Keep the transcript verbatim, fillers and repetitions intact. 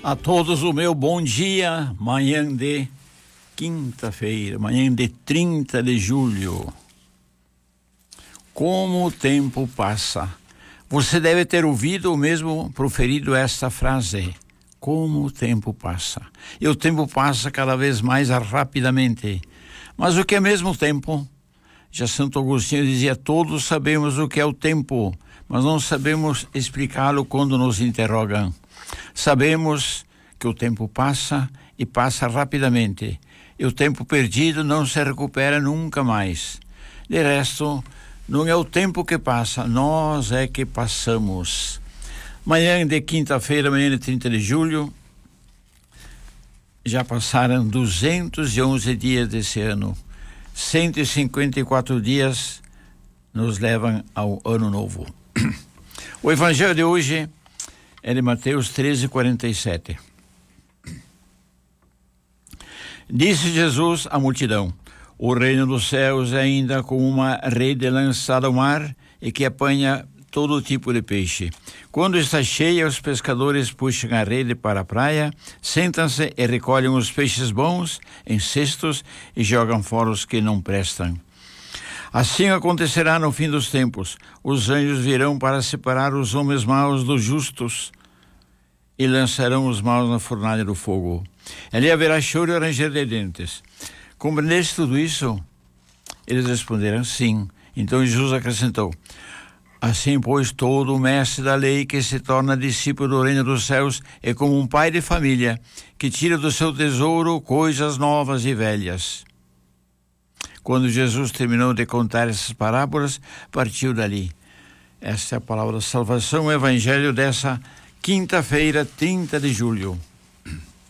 A todos o meu bom dia, manhã de quinta-feira, manhã de trinta de julho. Como o tempo passa. Você deve ter ouvido ou mesmo proferido esta frase. Como o tempo passa. E o tempo passa cada vez mais rapidamente. Mas o que é mesmo o tempo? Já Santo Agostinho dizia, todos sabemos o que é o tempo, mas não sabemos explicá-lo quando nos interrogam. Sabemos que o tempo passa e passa rapidamente. E o tempo perdido não se recupera nunca mais. De resto, não é o tempo que passa, nós é que passamos. Manhã de quinta-feira, manhã de trinta de julho, já passaram duzentos e onze dias desse ano. cento e cinquenta e quatro dias nos levam ao ano novo. O evangelho de hoje é de Mateus treze, quarenta e sete. Disse Jesus à multidão: o reino dos céus é ainda como uma rede lançada ao mar e que apanha todo tipo de peixe. Quando está cheia, os pescadores puxam a rede para a praia, sentam-se e recolhem os peixes bons em cestos e jogam fora os que não prestam. Assim acontecerá no fim dos tempos. Os anjos virão para separar os homens maus dos justos e lançarão os maus na fornalha do fogo. Ali haverá choro e ranger de dentes. Compreendeste tudo isso? Eles responderam sim. Então Jesus acrescentou: assim, pois, todo o mestre da lei que se torna discípulo do reino dos céus é como um pai de família que tira do seu tesouro coisas novas e velhas. Quando Jesus terminou de contar essas parábolas, partiu dali. Esta é a palavra da salvação, o evangelho dessa quinta-feira, trinta de julho.